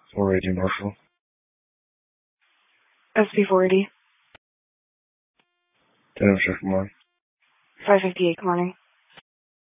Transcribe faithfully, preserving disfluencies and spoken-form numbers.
four eighty Marshall. S P four eighty. ten oh six, good morning. five fifty-eight, good morning.